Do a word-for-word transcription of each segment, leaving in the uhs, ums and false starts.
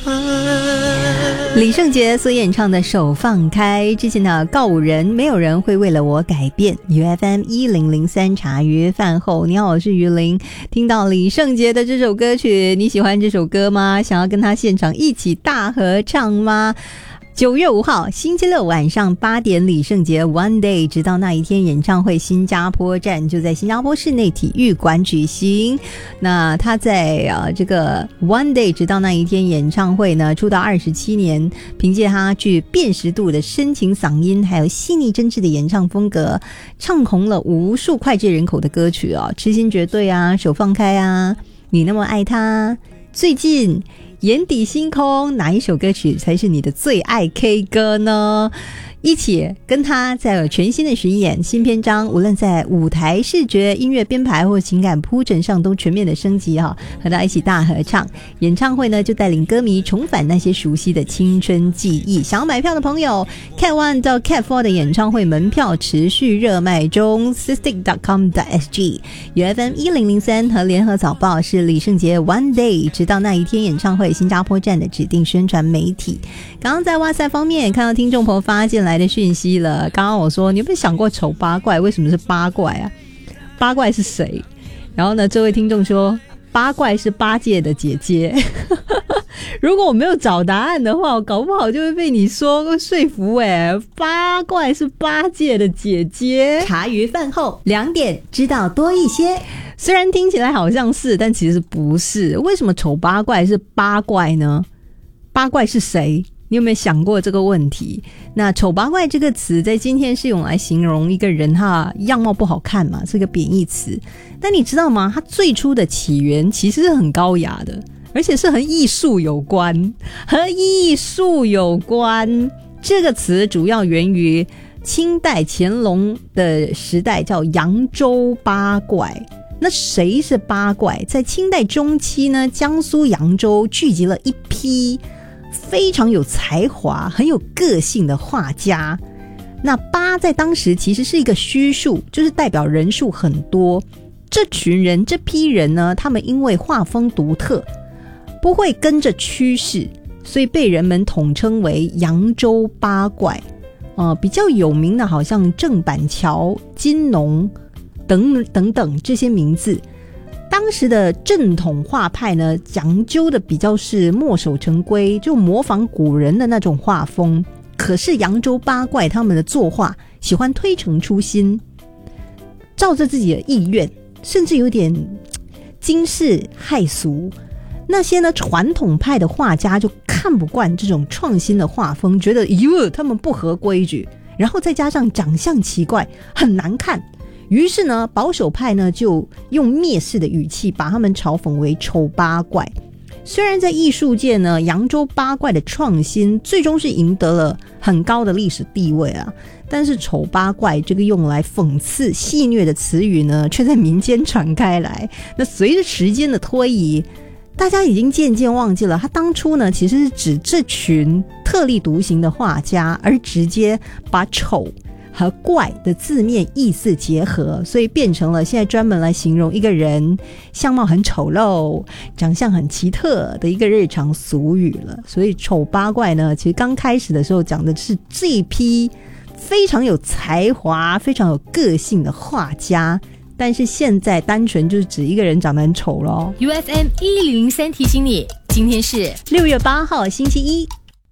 李圣杰所演唱的《手放开》，之前的告五人，没有人会为了我改变。U F M 一零零三茶余饭后，你好，我是于林。听到李圣杰的这首歌曲，你喜欢这首歌吗？想要跟他现场一起大合唱吗？九月五号星期六晚上八点，李圣杰 One Day 直到那一天演唱会新加坡站就在新加坡室内体育馆举行。那他在呃这个 One Day 直到那一天演唱会呢，出道二十七年，凭借他具辨识度的深情嗓音，还有细腻真挚的演唱风格，唱红了无数脍炙人口的歌曲哦，痴心绝对啊，手放开啊，你那么爱他，最近眼底星空，哪一首歌曲才是你的最爱 K 歌呢？一起跟他在有全新的巡演新篇章，无论在舞台视觉、音乐编排或情感铺陈上都全面的升级哈，和他一起大合唱。演唱会呢就带领歌迷重返那些熟悉的青春记忆。想要买票的朋友 Cat One 到 Cat Four 的演唱会门票持续热卖中 ，sistik dot com dot s g U F M 一零零三和联合早报是李圣杰 One Day 直到那一天演唱会新加坡站的指定宣传媒体。刚刚在哇塞方面看到听众朋友发进来的讯息了，刚刚我说你有没有想过丑八怪为什么是八怪啊？八怪是谁？然后呢，这位听众说八怪是八戒的姐姐。如果我没有找答案的话，我搞不好就会被你说说服哎。八怪是八戒的姐姐。茶余饭后两点知道多一些，虽然听起来好像是，但其实不是。为什么丑八怪是八怪呢？八怪是谁？你有没有想过这个问题？那丑八怪这个词在今天是用来形容一个人他样貌不好看嘛，是个贬义词。但你知道吗？它最初的起源其实是很高雅的，而且是和艺术有关，和艺术有关。这个词主要源于清代乾隆的时代，叫扬州八怪。那谁是八怪？在清代中期呢，江苏扬州聚集了一批非常有才华很有个性的画家。那八在当时其实是一个虚数，就是代表人数很多。这群人这批人呢，他们因为画风独特，不会跟着趋势，所以被人们统称为扬州八怪。呃，比较有名的好像郑板桥、金农等等等这些名字。当时的正统画派呢，讲究的比较是墨守成规，就模仿古人的那种画风。可是扬州八怪他们的作画喜欢推陈出新，照着自己的意愿，甚至有点惊世骇俗。那些呢传统派的画家就看不惯这种创新的画风，觉得哟他们不合规矩，然后再加上长相奇怪，很难看。于是呢，保守派呢就用蔑视的语气把他们嘲讽为丑八怪。虽然在艺术界呢，扬州八怪的创新最终是赢得了很高的历史地位啊，但是丑八怪这个用来讽刺戏谑的词语呢，却在民间传开来。那随着时间的推移，大家已经渐渐忘记了他当初呢其实是指这群特立独行的画家，而直接把丑和怪的字面意思结合，所以变成了现在专门来形容一个人相貌很丑陋、长相很奇特的一个日常俗语了。所以丑八怪呢，其实刚开始的时候讲的是这一批非常有才华、非常有个性的画家，但是现在单纯就是指一个人长得很丑咯。 U F M 一零零三提醒你，今天是六月八号星期一，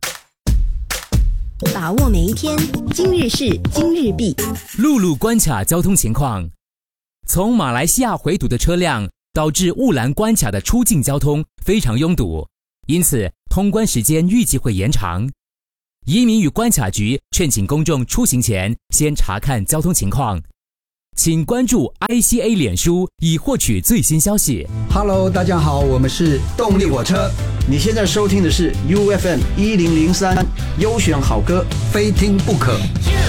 把握每一天，今日事今日毕。 陆路关卡交通情况：从马来西亚回堵的车辆导致雾兰关卡的出境交通非常拥堵，因此通关时间预计会延长。移民与关卡局劝请公众出行前先查看交通情况。请关注 I C A 脸书以获取最新消息。 Hello， 大家好，我们是动力火车。你现在收听的是 U F M 一零零三优选好歌，非听不可。